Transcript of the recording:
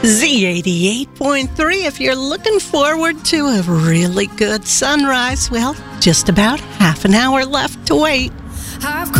Z88.3, if you're looking forward to a really good sunrise, well, just about half an hour left to wait. I've